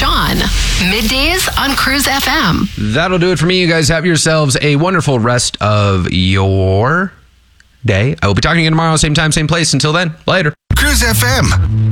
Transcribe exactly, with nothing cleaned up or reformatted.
Sean. Middays on Cruise F M. That'll do it for me. You guys have yourselves a wonderful rest of your day. I will be talking again tomorrow, same time, same place. Until then, later. Cruise F M.